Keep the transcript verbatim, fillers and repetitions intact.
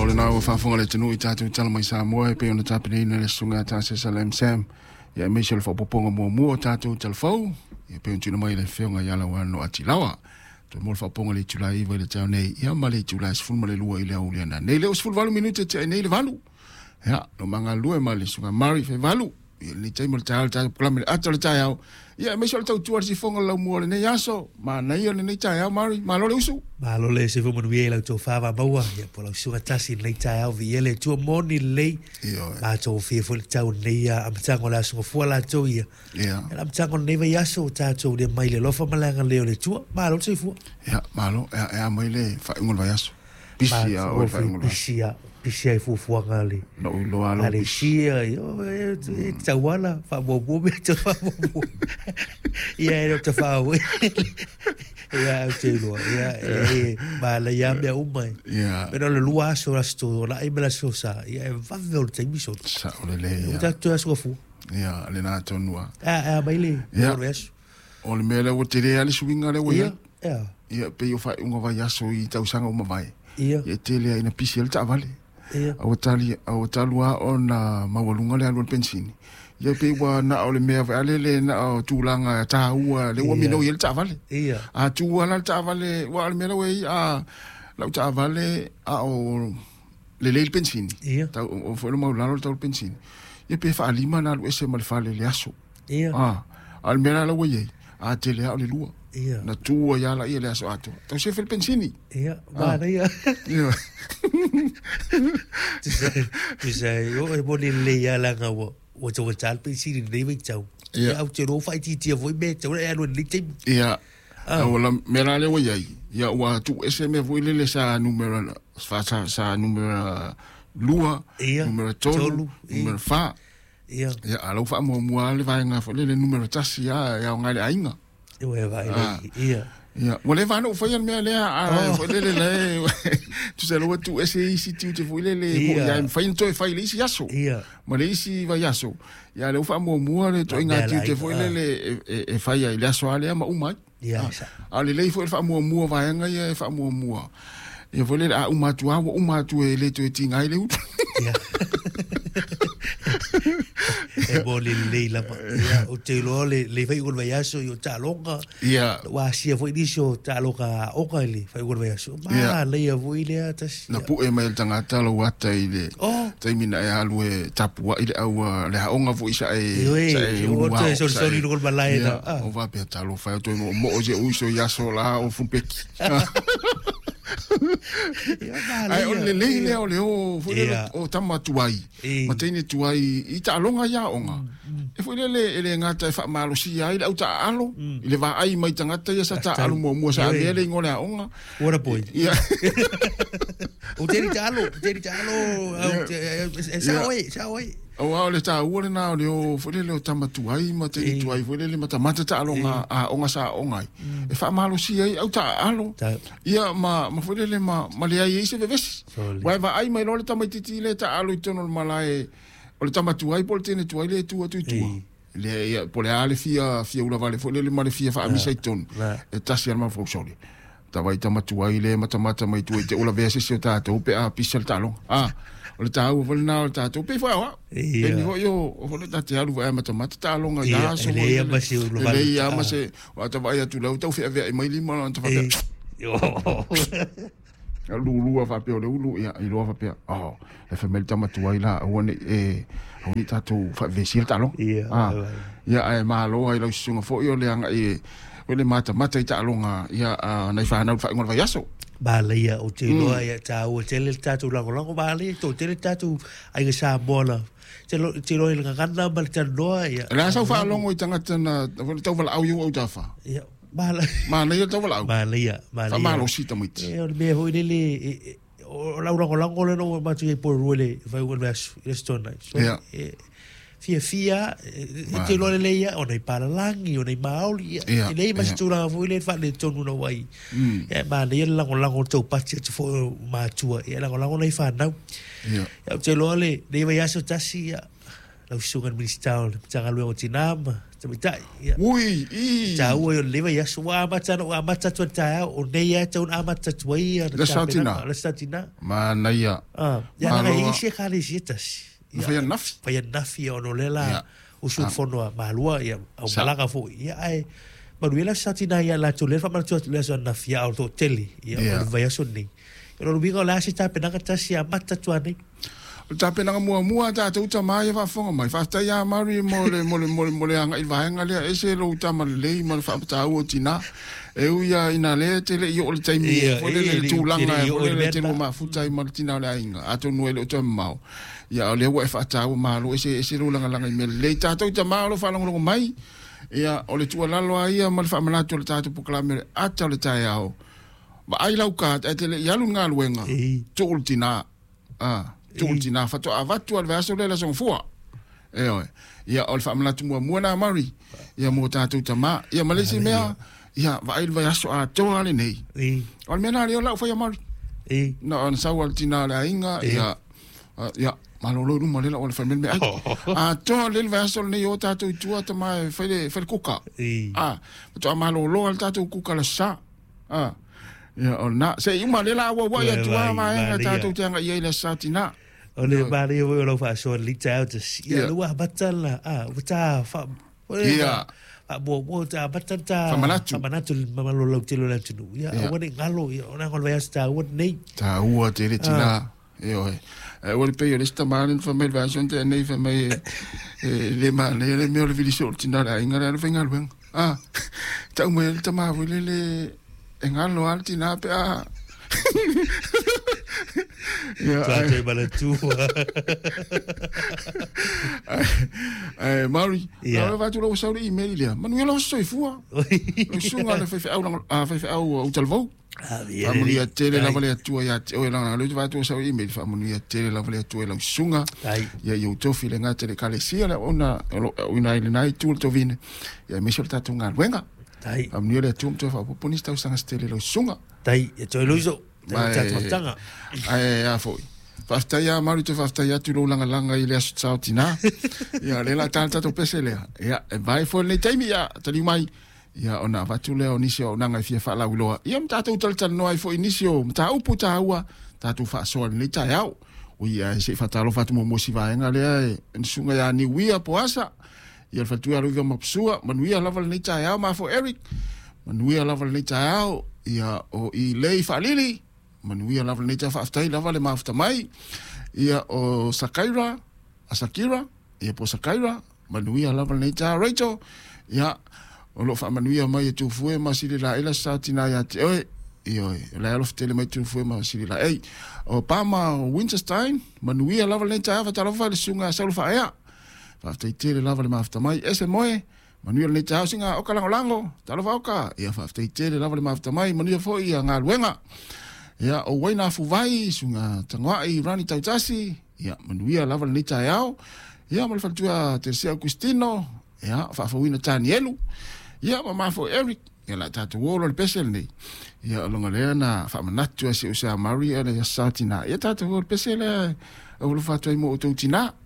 ole na fa fonga le tenu ita tu tala mai sa mo e pe ona tapini na le sunga ta se salem sam ya me shel fo poponga mo mo ta tu tel fo e pe tunu mai le fonga ya la wan no atilawa to mo fa ponga le tula i le tau nei ya ma le tula sful ma le lua i le au le na nei le sful valu minute te nei le valu ya no manga lua ma le sunga mari fe valu ni tai mo ta ta klame atole ta ya ya me shel tau tu si fonga la mo le nei yaso ma nei le nei ta ya mari ma lo le usu ma lo le se fo mo vi la to fa va baua ya po la sunga tasi le ta ya vi ele tu moni le ma to fi fo le tau nei ya am tango la sunga fo la to ya ya am tango nei va yaso ta to de mai le lo fa malanga le le tu ma lo se fo ya ma lo ya mai le fa ngol va yaso pisia o fa ngol pisia pisia fu fu ngali no lo alo pisia yo ta wala fa bo bo me ta fa bo ya era ta fa we ya te lo ya e ba la ya me o mai ya pero le lua so la sto la e bela so sa ya va ver te mi so sa o le le ya ta tu aso fu ya le na tonua ah ah baile ya ves o le mele o te le ali swinga le we ya ya ya pe yo fa unga va yaso i tau sanga o mai ya ya te le ina pisia ta vale ya o tali o talua ona mawalunga le alun pensini ya pe wa na o le mea ale le na o tulanga ta ua le wa mino yel ta vale ya a tu wala ta vale wa le mea we a la ta vale a o le le pensini ya ta o fo le maulano ta pensini ya pe fa lima na lo ese mal fale le aso ya ah al mea la we a te le o le lua ya na tu ya la ile aso ato ta se fel pensini ya ba ya ya tu sai tu sai yo e boni le ya la nga wo wo to tal pe si ni ve chau ya au te ro fai ti ti vo me te ya no li te ya wala mera le wa yai ya wa tu ese me vo le sa numero fa sa sa numero lua numero tolu numero fa ya ya alo fa mo mo le va nga fo le numero tasi ya ya nga le ainga yo e va ya ya wala va no fo ya me le a fo le le tu se lo tu ese isi tu te fo le le ya fa into fa ile isi yaso ya ma le isi va yaso ya le fa mo mo le to nga tu te fo le le e fa ya ile yaso ale ma uma ya ale le fo fa mo mo va nga ya fa mo mo e fo le a uma tu a uma tu e le tu tinga ile u ya e boli le la ya o te lo le le fai gol vayaso yo ta longa ya wa si foi diso ta longa o ka le fai gol vayaso ma le ya voi le ata na pu e mai tanga talo wata ile tai mina e alu e tapua ile au le onga vo isa e e o te so so ni gol balai na o va pe talo fai to mo o je uso ya so la o fu peki ai o le le le o le o fu o tama tuai ma tene tuai i ta longa ya onga e fu le le le ngata fa malo si ai le uta alo le va ai mai tanga ta ya sa ta alo mo mo sa le le ngole onga ora poi ya o te ta alo te ta alo sa oi sa oi o wa le ta u le na le o fu le le tama tuai ma tene tuai fu le le mata mata ta longa a onga sa onga e fa malo si ai uta alo ia ma ma fu le le ma ma le ai se veves wa va ai mai lo le tama titi le ta alo tono malai o le tama tuai por tene tuai le tu tu tu le por le ale fia fia una vale fu le le ma le fia fa mi sai ton e ta si ma fu soli ta vai tama tuai le mata mata mai tu te o la vese se ta to pe a pisel talo ah o le tau o le na o tatu pe fa wa e ni ho yo o le tatu alu va mata mata ta longa ya so le ya ma se o le ya ma se wa ta vai tu lau tau fe ve mai li ma ta fa yo lu lu va pe o le lu ya i lo va pe oh e fa mel tama tu ai la o ne e o ni tatu fa ve sil ta lo ah ya ai ma lo ai lo sunga fo yo le anga e o le mata mata ta longa ya na fa na fa ngol va yaso Balia o te loa ia ta o te le tatu lango lango bali to te le tatu ai sa bola te lo te lo nga gana mal te loa ia la sa fa longo i tanga tana to val au yo ta fa ia bala ma na yo to val au balia balia ma lo sita mit e o me ho le o la lango lango le no ma tu e por role vai o vas restona ia fia fia te lo le ia o nei para langi o nei maoli e nei mas tu la foi le fa le tonu no wai e ma le la con la con to pati te fo ma tua e la con la con nei fa na ya te lo le nei vai aso tasi la usunga ministerial tanga luego tinama tamitai ui i ta o le vai aso wa mata no mata tu ta o nei ya tu na mata tu ia le satina le satina ma naia ah ya na i se khali sitas fa ya nafi fa ya nafi o no lela o su fono malua ya o malaga fo ya ai manuela satina ya la tu le fa mata tu le so nafi o to teli ya o vai aso ni o no bigo la se ta pena ka si mata tu ani ta pena mua mua ta tu ta mai fa fonga mai fa ta ya mari mole mole mole mole anga i va nga le ese lo ta ma le ma fa ta o tina e u ya ina le te le yo le taimi fo le tu langa fo le te ma futa i ma tina le inga ato no le to mau ya le wa fa ta o ma lo ese ese lo langa langa me le ta tu ta ma lo fa lo mai ya o le tu la lo ai ma fa ma tu le ta tu proclame ata le ta ya o va ai lau ka te le ya lu nga luenga tu tina ah tuti na fato avatu al verso le la son fua e oi ia ol fa mala tu mo na mari ia mo ta tu tama ia malesi mea ia va il va so a to ale nei ol mena ri ola fa ia mari e no on sa wal tina la inga ia ia malolo no male la ol fa men me a to le verso nei o ta tu tu tama fa le fa kuka ah to malolo al ta tu kuka la sa ah ia on na se i male la wa wa ia tu ma nga ta tu tanga ia la satina ole mari o lo fa so li ta ta ia lo wa batala ah uta fa ia a bo bo ta batata famanatu famanatu mamalo lo tilo la tinu ia woni ngalo ia ona ngol va sta won nei ta ua te le tina io e o le pe le sta malen fa me version te nei fa me le ma le le me le vidi so tina la ingara le venga ben ah ta mo le tama le le engalo altina pe a ya ai bala tu eh Mari na va tu lo so di email dia manuel lo so fua lo sunga le fe au na fe au o talvo amuni a tele la vale tu ya o la lo va tu so email fa amuni a tele la vale tu la sunga ya yo to file nga tele kale sia la ona una ile nai tu to vine ya mi solta tu nga wenga tai amuni le tu to fa poponista usanga tele lo sunga tai e to lo iso tanga ai a foi fasta ya Mari te fasta ya tu lo langa langa ile sa tina ya le la tanta to pesele ya vai fo le taimi ya tali mai ya ona va tu le onisio nanga fia fa la ulo ya mta tu tal tal no ai fo inisio mta upu ta ua ta tu fa so le ta ya o ya se fa talo fa tu mo si va nga le nsunga ya ni wia poasa ya fa tu ya lo ma psua manuia la val ni ta ya ma fo Eric manuia la val ni ta ya ya o i lei fa lili manuia lava nei ta whaaftai lava le maafta mai ia o Sakaira a Sakira ia po Sakaira manuia lava nei ta Rachel ia o lo wha manuia mai e tu fue ma siri la ela sa tina ia te oe ia oe la alof tele mai tu fue ma siri la ei o Pama Winterstein manuia lava nei ta awha talofa le sunga sa ulofa ea whaaftai tele lava le maafta mai ese moe manuia nei ta singa oka lango lango talofa oka ia whaaftai tele lava le maafta mai manuia fo ia ngā luenga ya o waina fu vai sunga tangwai rani tautasi ya manuia lava ni ta yao ya mal fatua tercia Cristino ya fa fa wina Danielu ya mama fo Eric ya la tatu wolo le pesel ni ya longa le na fa manatu se usa Maria ya satina ya tatu wolo pesel o lo fatua mo to tina